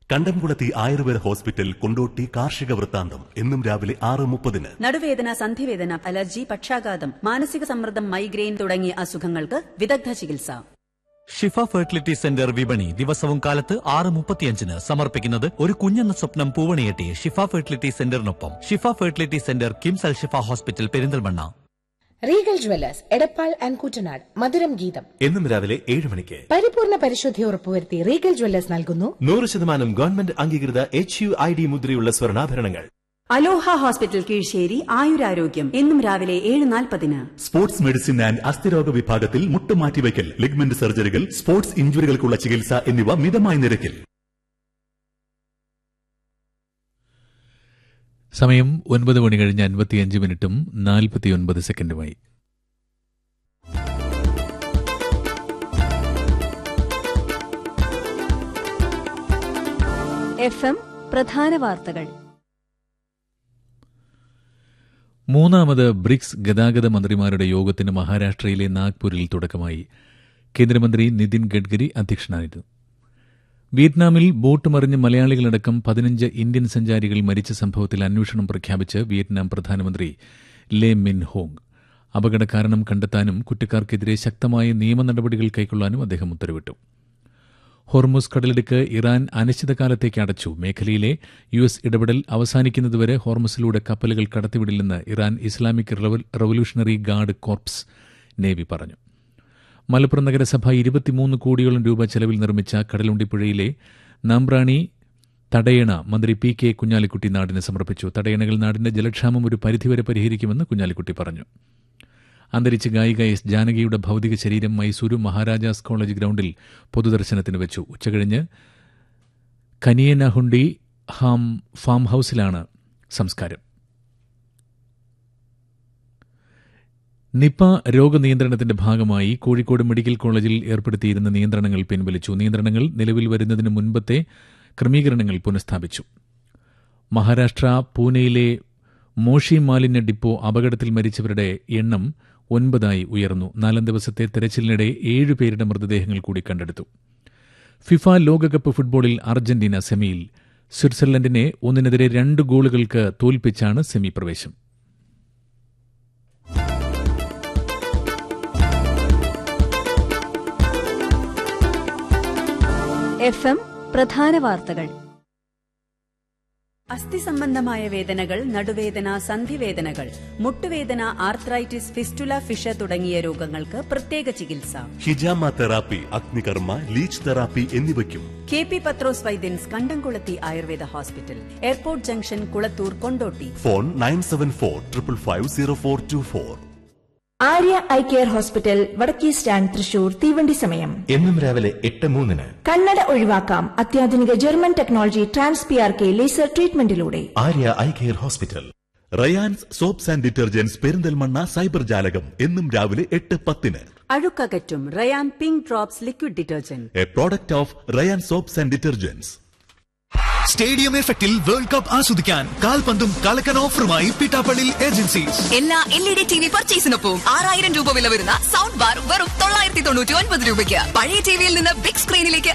കണ്ടംകുളത്തി ആയുർവേദ ഹോസ്പിറ്റൽ കൊണ്ടോട്ടി കാർഷിക വൃത്താന്തം എന്നും രാവിലെ 6:30. നടുവേദന, സന്ധിവേദന, അലർജി, പക്ഷാഘാതം, മാനസിക സമ്മർദ്ദം, മൈഗ്രെയിൻ തുടങ്ങിയ അസുഖങ്ങൾക്ക് വിദഗ്ധ ചികിത്സ. ഷിഫ ഫെർട്ടിലിറ്റി സെന്റർ വിപണി ദിവസവും കാലത്ത് 6:35 സമർപ്പിക്കുന്നത് ഒരു കുഞ്ഞെന്ന സ്വപ്നം പൂവണിയെട്ടി ഷിഫ fertility സെന്ററിനൊപ്പം. Shifa fertility centre KIMS Al Shifa hospital Perinthalmanna. Regal Jewellers Edappal and Koottanad മധുരം ഗീതം എന്നും രാവിലെ 7 മണിക്ക്. പരിപൂർണ പരിശുദ്ധി ഉറപ്പുവരുത്തി റീഗൽ ജ്വല്ലേഴ്സ് നൽകുന്നു 100% ഗവൺമെന്റ് അംഗീകൃത HUID മുദ്രയുള്ള സ്വർണ്ണാഭരണങ്ങൾ. അലോഹ ഹോസ്പിറ്റൽ കീഴ്ശ്ശേരി ആയുരാരോഗ്യം എന്നും രാവിലെ 7:40. സ്പോർട്സ് മെഡിസിൻ ആൻഡ് അസ്ഥിരോഗ വിഭാഗത്തിൽ മുട്ടുമാറ്റിവയ്ക്കൽ, ലിഗ്മെന്റ് സർജറികൾ, സ്പോർട്സ് ഇഞ്ചുറികൾക്കുള്ള ചികിത്സ എന്നിവ മിതമായ നിരക്കിൽ. സമയം 9:55:49 FM പ്രധാന വാർത്തകൾ. മൂന്നാമത് ബ്രിക്സ് ഗതാഗത മന്ത്രിമാരുടെ യോഗത്തിന് മഹാരാഷ്ട്രയിലെ നാഗ്പൂരിൽ തുടക്കമായി. കേന്ദ്രമന്ത്രി നിതിൻ ഗഡ്കരി അധ്യക്ഷനായിരുന്നു. വിയറ്റ്നാമിൽ ബോട്ട് മറിഞ്ഞ് മലയാളികളടക്കം 15 ഇന്ത്യൻ സഞ്ചാരികൾ മരിച്ച സംഭവത്തിൽ അന്വേഷണം പ്രഖ്യാപിച്ച് വിയറ്റ്നാം പ്രധാനമന്ത്രി ലേ മിൻ ഹോങ്. അപകട കാരണം കണ്ടെത്താനും കുറ്റക്കാർക്കെതിരെ ശക്തമായ നിയമ നടപടികൾ കൈക്കൊള്ളാനും അദ്ദേഹം ഉത്തരവിട്ടു. ഹോർമുസ് കടലിടുക്ക് ഇറാൻ അനിശ്ചിതകാലത്തേക്ക് അടച്ചു. മേഖലയിലെ US ഇടപെടൽ അവസാനിക്കുന്നതുവരെ ഹോർമുസിലൂടെ കപ്പലുകൾ കടത്തിവിടില്ലെന്ന് Iran Islamic revolutionary guard corps navy പറഞ്ഞു. മലപ്പുറം നഗരസഭ 23 കോടിയോളം രൂപ ചെലവിൽ നിർമ്മിച്ച കടലുണ്ടിപ്പുഴയിലെ നാമ്പ്രാണി തടയണ മന്ത്രി PK കുഞ്ഞാലിക്കുട്ടി നാടിന് സമർപ്പിച്ചു. തടയണകൾ നാടിന്റെ ജലക്ഷാമം ഒരു പരിധിവരെ പരിഹരിക്കുമെന്ന് കുഞ്ഞാലിക്കുട്ടി പറഞ്ഞു. അന്തരിച്ച ഗായിക S. ജാനകിയുടെ ഭൌതിക ശരീരം മൈസൂരു മഹാരാജാസ് കോളേജ് ഗ്രൌണ്ടിൽ പൊതുദർശനത്തിന് വെച്ചു. ഉച്ചകഴിഞ്ഞ് കനിയനഹുണ്ടി ഫാം ഹൌസിലാണ് സംസ്കാരം. നിപ രോഗനിയന്ത്രണത്തിന്റെ ഭാഗമായി കോഴിക്കോട് മെഡിക്കൽ കോളേജിൽ ഏർപ്പെടുത്തിയിരുന്ന നിയന്ത്രണങ്ങൾ പിൻവലിച്ചു. നിയന്ത്രണങ്ങൾ നിലവിൽ വരുന്നതിന് മുൻപത്തെ ക്രമീകരണങ്ങൾ പുനഃസ്ഥാപിച്ചു. മഹാരാഷ്ട്ര പൂനെയിലെ മോഷി മാലിന്യ ഡിപ്പോ അപകടത്തിൽ മരിച്ചവരുടെ എണ്ണം 9 ഉയർന്നു. 4 ദിവസത്തെ തെരച്ചിലിനിടെ 7 പേരുടെ മൃതദേഹങ്ങൾ കൂടി കണ്ടെടുത്തു. ഫിഫ ലോകകപ്പ് ഫുട്ബോളിൽ അർജന്റീന സെമിയിൽ. സ്വിറ്റ്സർലൻഡിനെ 1-2 ഗോളുകൾക്ക് തോൽപ്പിച്ചാണ് സെമി പ്രവേശം. FM പ്രധാന വാർത്തകൾ. അസ്ഥി സംബന്ധമായ വേദനകൾ, നടുവേദന, സന്ധിവേദനകൾ, മുട്ടുവേദന, ആർത്രൈറ്റിസ്, ഫിസ്റ്റുല, ഫിഷ തുടങ്ങിയ രോഗങ്ങൾക്ക് പ്രത്യേക ചികിത്സ. ഹിജാമ തെറാപ്പി, അഗ്നികർമ്മ, ലീച്ച് തെറാപ്പി എന്നിവയ്ക്കും KP പത്രോസ് വൈദ്യൻസ് കണ്ടംകുളത്തി Ayurveda hospital, airport junction, Kulathur, Kondotty. Phone 9745550424. Arya eye care hospital വടക്കേ സ്റ്റാൻഡ് തൃശൂർ. തീവണ്ടി സമയം എന്നും രാവിലെ 8:03. കണ്ണട ഒഴിവാക്കാം അത്യാധുനിക German technology TransPRK laser ട്രീറ്റ്മെന്റിലൂടെ. Arya eye care hospital. Rayan's soaps and detergents Perinthalmanna cyber ജാലകം എന്നും രാവിലെ 8:10. അഴുക്കകറ്റും Ryan pink drops liquid detergent, A product of Ryan soaps and detergents. Stadium എഫക്റ്റിൽ വേൾഡ് കപ്പ് ആസ്വദിക്കാൻ കാൽപന്തും കളക്കൻ ഓഫറുമായി പിട്ടാപ്പള്ളി ഏജൻസീസ്. എല്ലാ LED TV പർച്ചേസിനൊപ്പം 6000 രൂപ വില വരുന്ന സൗണ്ട് ബാർ വെറും 999 രൂപയ്ക്ക്. പഴയ ടിവിയിൽ നിന്ന് ബിഗ് സ്ക്രീനിലേക്ക്